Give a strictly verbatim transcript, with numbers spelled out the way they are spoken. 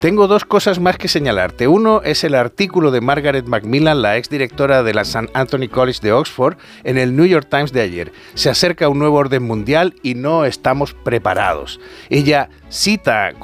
Tengo dos cosas más que señalarte. Uno es el artículo de Margaret Macmillan, la exdirectora de la Saint Anthony College de Oxford, en el New York Times de ayer. Se acerca un nuevo orden mundial y no estamos preparados. Ella cita